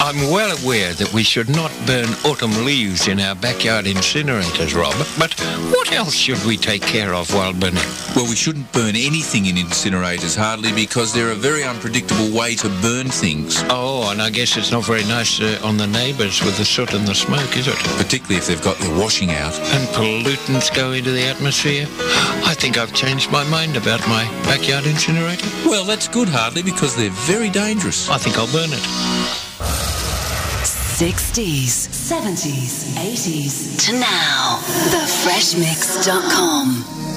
I'm well aware that we should not burn autumn leaves in our backyard incinerators, Rob, but what else should we take care of while burning? Well, we shouldn't burn anything in incinerators, hardly, because they're a very unpredictable way to burn things. Oh, and I guess it's not very nice on the neighbours with the soot and the smoke, is it? Particularly if they've got their washing out. And pollutants go into the atmosphere. I think I've changed my mind about my backyard incinerator. Well, that's good, hardly, because they're very dangerous. I think I'll burn it. 60s, 70s, 80s to now. TheFreshMix.com.